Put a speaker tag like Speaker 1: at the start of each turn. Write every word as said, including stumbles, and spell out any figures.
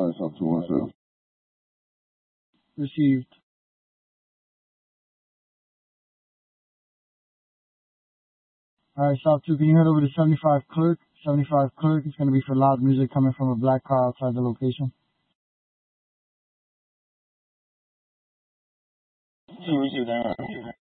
Speaker 1: Alright, South two one seven.
Speaker 2: Received. Alright, South two, can you head over to seventy-five Clerk? seventy-five Clerk, it's going to be for loud music coming from a black car outside the location.
Speaker 1: Two received that.